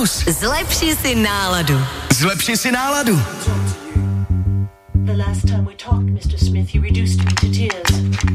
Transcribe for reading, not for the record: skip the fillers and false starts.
Zlepši si náladu. Zlepši si náladu. The last time we talked, Mr. Smith, you reduced me to tears.